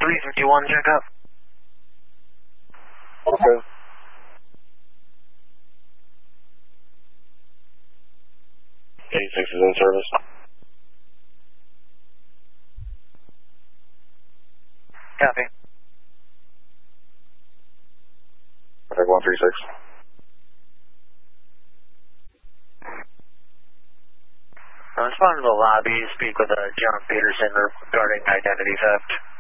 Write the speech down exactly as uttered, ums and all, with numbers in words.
three fifty-one, check up. Okay. eighty-six is in service. Copy. Okay, one three six. I'm responding to the lobby to speak with uh, John Peterson regarding identity theft.